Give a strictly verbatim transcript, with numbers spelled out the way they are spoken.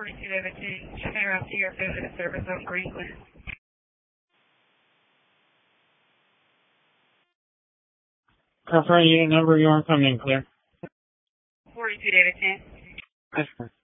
forty-two Davidson, Chevy Route Sierra Pivot Service on Greenwood. Confirm unit number, you are coming clear. forty-two Davidson. Yes, sir.